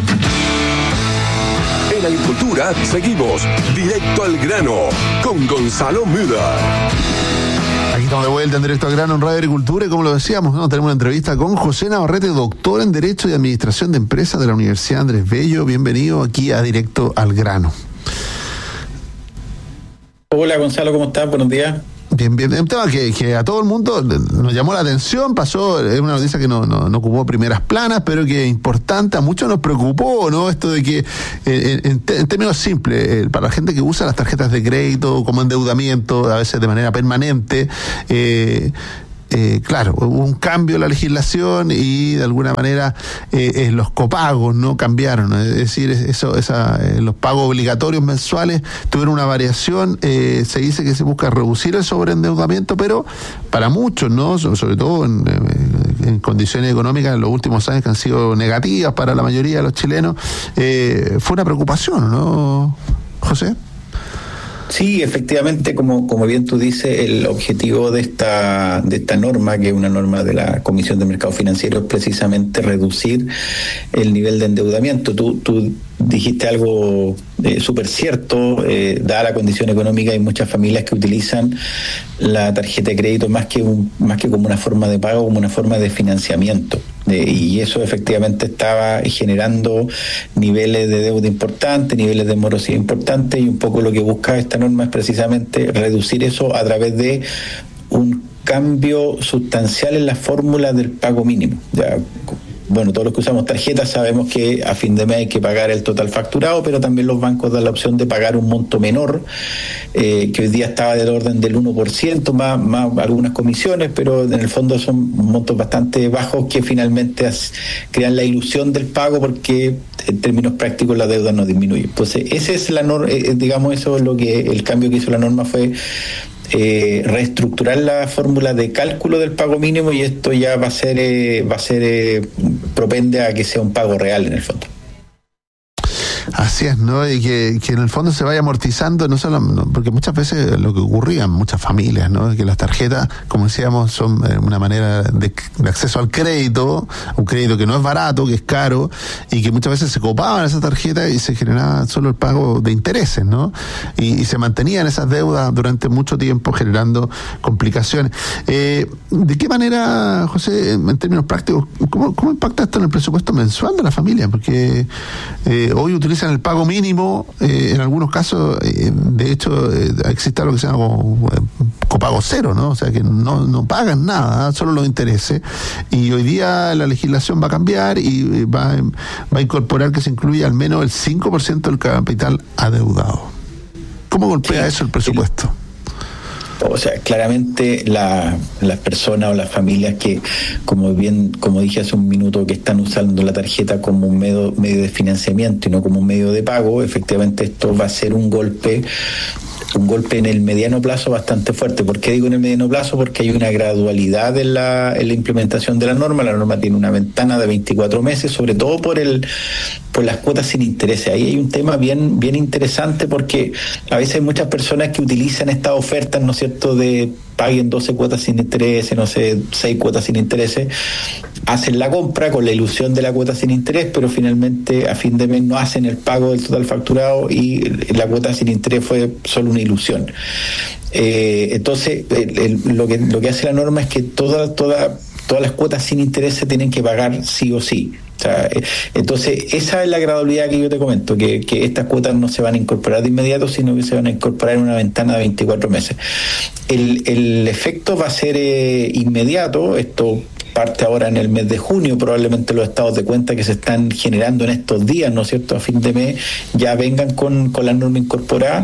En Agricultura seguimos directo al grano con Gonzalo Müller. Aquí estamos de vuelta en Directo al Grano en Radio Agricultura y como lo decíamos, ¿no? Tenemos una entrevista con José Navarrete, doctor en Derecho y Administración de Empresas de la Universidad Andrés Bello. Bienvenido aquí a Directo al Grano. Hola Gonzalo, ¿cómo estás? Buenos días. Bien, un tema que a todo el mundo nos llamó la atención, es una noticia que no ocupó primeras planas, pero que es importante, a muchos nos preocupó, ¿no? Esto de que, en términos simples, para la gente que usa las tarjetas de crédito como endeudamiento, a veces de manera permanente, claro, hubo un cambio en la legislación y de alguna manera los copagos no cambiaron, ¿no? Es decir, los pagos obligatorios mensuales tuvieron una variación. Se dice que se busca reducir el sobreendeudamiento, pero para muchos, ¿no? Sobre todo en condiciones económicas en los últimos años que han sido negativas para la mayoría de los chilenos, fue una preocupación, ¿no, José? Sí, efectivamente, como bien tú dices, el objetivo de esta norma, que es una norma de la Comisión de Mercado Financiero, es precisamente reducir el nivel de endeudamiento. Tú dijiste algo súper cierto, dada la condición económica, hay muchas familias que utilizan la tarjeta de crédito más que como una forma de pago, como una forma de financiamiento. Y eso efectivamente estaba generando niveles de deuda importantes, niveles de morosidad importantes, y un poco lo que busca esta norma es precisamente reducir eso a través de un cambio sustancial en la fórmula del pago mínimo. Ya, bueno, todos los que usamos tarjetas sabemos que a fin de mes hay que pagar el total facturado, pero también los bancos dan la opción de pagar un monto menor, que hoy día estaba del orden del 1%, más algunas comisiones, pero en el fondo son montos bastante bajos que finalmente crean la ilusión del pago, porque en términos prácticos la deuda no disminuye. Entonces, ese es digamos, eso es lo que el cambio que hizo la norma, fue reestructurar la fórmula de cálculo del pago mínimo, y esto ya va a ser propende a que sea un pago real en el fondo. Así es, ¿no? Y que en el fondo se vaya amortizando, no solo, porque muchas veces lo que ocurría en muchas familias, ¿no? Es que las tarjetas, como decíamos, son una manera de acceso al crédito, un crédito que no es barato, que es caro, y que muchas veces se copaban esas tarjetas y se generaba solo el pago de intereses, ¿no? Y se mantenían esas deudas durante mucho tiempo, generando complicaciones. ¿De qué manera, José, en términos prácticos, cómo impacta esto en el presupuesto mensual de la familia? Porque hoy utilizan el pago mínimo, en algunos casos, de hecho, existe lo que se llama como copago cero, ¿no? O sea, que no pagan nada, solo los intereses, y hoy día la legislación va a cambiar y va a incorporar que se incluya al menos el 5% del capital adeudado. ¿Cómo golpea eso el presupuesto? O sea, claramente las personas o las familias que, como dije hace un minuto, que están usando la tarjeta como un medio de financiamiento y no como un medio de pago, efectivamente esto va a ser un golpe en el mediano plazo bastante fuerte. ¿Por qué digo en el mediano plazo? Porque hay una gradualidad en la implementación de la norma. La norma tiene una ventana de 24 meses, sobre todo por las cuotas sin interés. Ahí hay un tema bien interesante, porque a veces hay muchas personas que utilizan estas ofertas, ¿no es cierto?, de paguen 12 cuotas sin interés, 6 cuotas sin interés, hacen la compra con la ilusión de la cuota sin interés, pero finalmente a fin de mes no hacen el pago del total facturado y la cuota sin interés fue solo una ilusión. Entonces, lo que hace la norma es que todas las cuotas sin interés se tienen que pagar sí o sí. O sea, entonces esa es la gradualidad que yo te comento, que estas cuotas no se van a incorporar de inmediato, sino que se van a incorporar en una ventana de 24 meses. El efecto va a ser inmediato. Esto parte ahora en el mes de junio. Probablemente los estados de cuenta que se están generando en estos días, ¿no es cierto?, a fin de mes, ya vengan con la norma incorporada.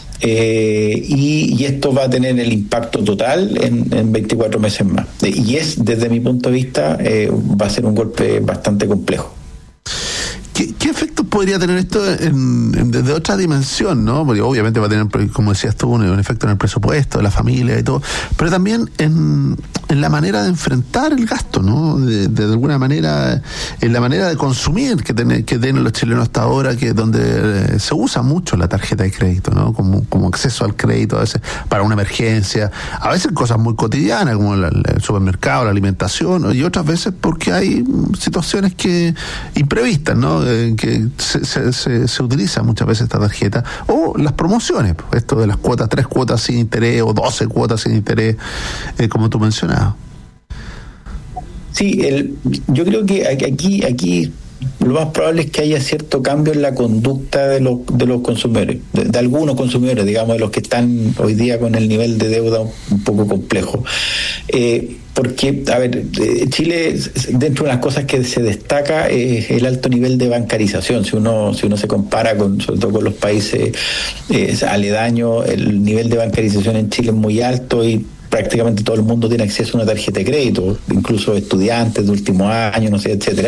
Y esto va a tener el impacto total en 24 meses más. Y desde mi punto de vista, va a ser un golpe bastante complejo. ¿Qué efectos podría tener esto desde otra dimensión, ¿no? Porque obviamente va a tener, como decías tú, un efecto en el presupuesto de la familia y todo, pero también en la manera de enfrentar el gasto, ¿no? De alguna manera, en la manera de consumir que tienen los chilenos hasta ahora, que donde se usa mucho la tarjeta de crédito, ¿no? Como acceso al crédito, a veces para una emergencia, a veces cosas muy cotidianas como el supermercado, la alimentación, y otras veces porque hay situaciones imprevistas, ¿no? Que se utiliza muchas veces esta tarjeta, o las promociones, esto de las cuotas, 3 cuotas sin interés o 12 cuotas sin interés, como tú mencionabas. Sí, yo creo que aquí lo más probable es que haya cierto cambio en la conducta de los consumidores, de algunos consumidores, digamos, de los que están hoy día con el nivel de deuda un poco complejo. Porque, a ver, Chile, dentro de las cosas que se destaca es el alto nivel de bancarización. Si uno se compara sobre todo con los países aledaños, el nivel de bancarización en Chile es muy alto y prácticamente todo el mundo tiene acceso a una tarjeta de crédito, incluso estudiantes de último año, no sé, etcétera.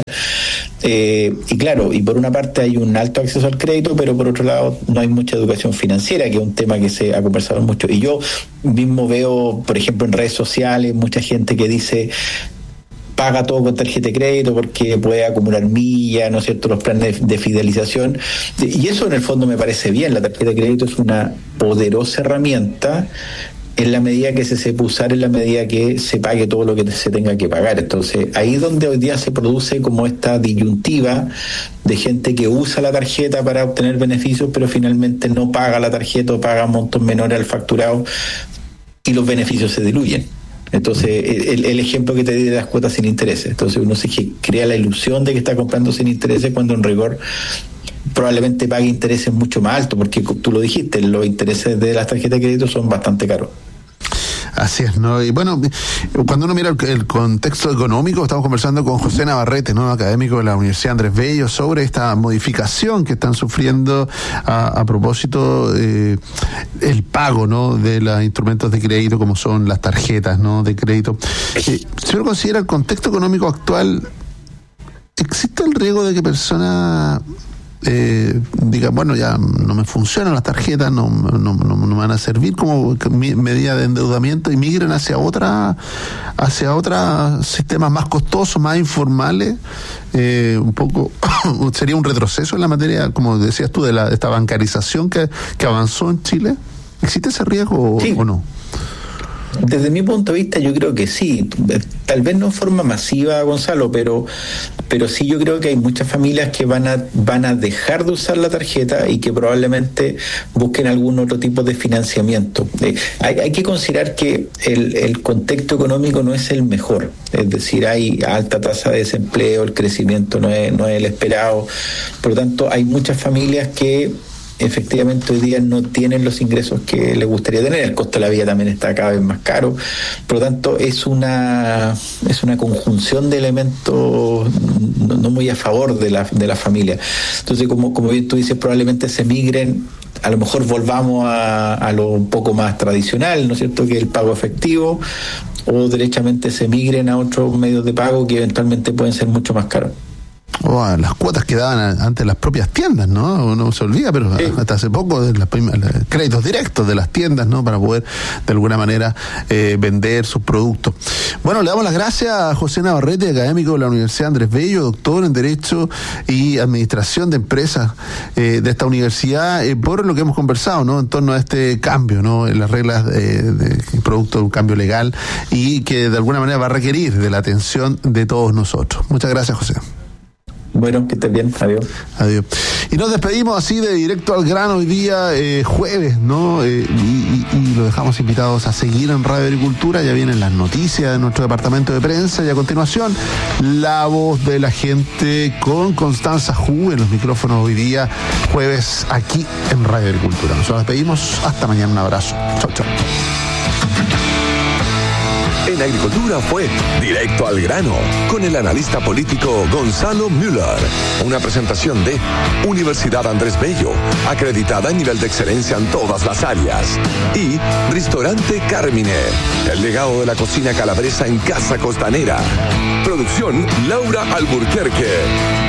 Y claro, y por una parte hay un alto acceso al crédito, pero por otro lado no hay mucha educación financiera, que es un tema que se ha conversado mucho. Y yo mismo veo, por ejemplo, en redes sociales, mucha gente que dice paga todo con tarjeta de crédito porque puede acumular millas, ¿no es cierto?, los planes de fidelización. Y eso en el fondo me parece bien. La tarjeta de crédito es una poderosa herramienta en la medida que se sepa usar, en la medida que se pague todo lo que se tenga que pagar. Entonces, ahí es donde hoy día se produce como esta disyuntiva de gente que usa la tarjeta para obtener beneficios, pero finalmente no paga la tarjeta o paga montos menores al facturado y los beneficios se diluyen. Entonces, el ejemplo que te di de las cuotas sin intereses. Entonces, uno se crea la ilusión de que está comprando sin intereses cuando en rigor probablemente pague intereses mucho más altos, porque tú lo dijiste, los intereses de las tarjetas de crédito son bastante caros. Así es, ¿no? Y bueno, cuando uno mira el contexto económico, estamos conversando con José Navarrete, ¿no?, académico de la Universidad Andrés Bello, sobre esta modificación que están sufriendo a propósito el pago, ¿no?, de los instrumentos de crédito como son las tarjetas, ¿no?, de crédito. Si uno considera el contexto económico actual, ¿existe el riesgo de que personas digan, bueno, ya no me funcionan las tarjetas, no me van a servir como medida de endeudamiento, y migren hacia otros sistemas más costosos, más informales? Un poco sería un retroceso en la materia, como decías tú, de esta bancarización que avanzó en Chile. ¿Existe ese riesgo o no? Desde mi punto de vista yo creo que sí, tal vez no en forma masiva, Gonzalo, pero sí yo creo que hay muchas familias que van a dejar de usar la tarjeta y que probablemente busquen algún otro tipo de financiamiento. Hay que considerar que el contexto económico no es el mejor, es decir, hay alta tasa de desempleo, el crecimiento no es el esperado, por lo tanto hay muchas familias que efectivamente hoy día no tienen los ingresos que les gustaría tener. El costo de la vida también está cada vez más caro, por lo tanto es una conjunción de elementos no muy a favor de la familia. Entonces, como bien tú dices, probablemente se migren, a lo mejor volvamos a lo un poco más tradicional, ¿no es cierto?, que el pago efectivo, o derechamente se migren a otros medios de pago que eventualmente pueden ser mucho más caros. O a las cuotas que daban ante las propias tiendas, ¿no? Uno se olvida, pero sí, hasta hace poco de los créditos directos de las tiendas, ¿no?, para poder de alguna manera vender sus productos. Bueno, le damos las gracias a José Navarrete, académico de la Universidad Andrés Bello, doctor en Derecho y Administración de Empresas de esta universidad, por lo que hemos conversado, ¿no?, en torno a este cambio, ¿no?, en las reglas de producto de un cambio legal, y que de alguna manera va a requerir de la atención de todos nosotros. Muchas gracias, José. Bueno, que estés bien, adiós. Adiós. Y nos despedimos así de directo al grano hoy día, jueves, ¿no? Y lo dejamos invitados a seguir en Radio Agricultura. Ya vienen las noticias de nuestro departamento de prensa y a continuación La Voz de la Gente con Constanza Hu en los micrófonos hoy día, jueves, aquí en Radio Agricultura. Nos despedimos, hasta mañana, un abrazo. Chau, chau. En Agricultura fue Directo al Grano, con el analista político Gonzalo Müller. Una presentación de Universidad Andrés Bello, acreditada a nivel de excelencia en todas las áreas. Y Restaurante Carmine, el legado de la cocina calabresa en Casa Costanera. Producción Laura Alburquerque.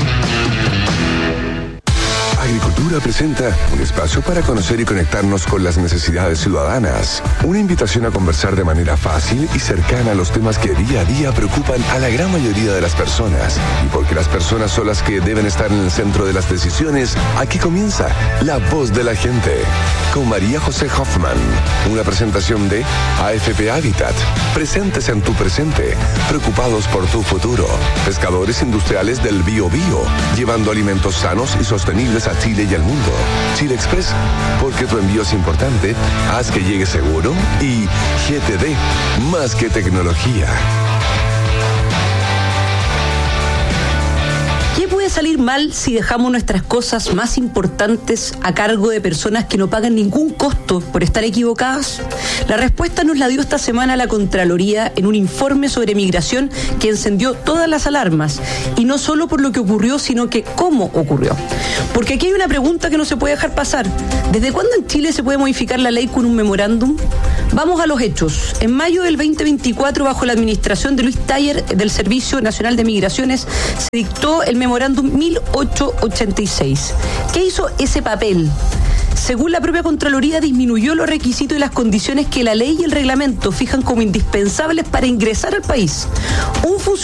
Agricultura presenta un espacio para conocer y conectarnos con las necesidades ciudadanas. Una invitación a conversar de manera fácil y cercana a los temas que día a día preocupan a la gran mayoría de las personas. Y porque las personas son las que deben estar en el centro de las decisiones, aquí comienza La Voz de la Gente, con María José Hoffman. Una presentación de AFP Habitat. Presentes en tu presente, preocupados por tu futuro. Pescadores industriales del Biobío, llevando alimentos sanos y sostenibles a Chile y al mundo. Chile Express, porque tu envío es importante, haz que llegue seguro. Y GTD, más que tecnología. ¿Qué puedes salir mal si dejamos nuestras cosas más importantes a cargo de personas que no pagan ningún costo por estar equivocadas? La respuesta nos la dio esta semana la Contraloría en un informe sobre migración que encendió todas las alarmas, y no solo por lo que ocurrió, sino que cómo ocurrió. Porque aquí hay una pregunta que no se puede dejar pasar. ¿Desde cuándo en Chile se puede modificar la ley con un memorándum? Vamos a los hechos. En mayo del 2024, bajo la administración de Luis Taller del Servicio Nacional de Migraciones, se dictó el memorándum 1886. ¿Qué hizo ese papel? Según la propia Contraloría, disminuyó los requisitos y las condiciones que la ley y el reglamento fijan como indispensables para ingresar al país. Un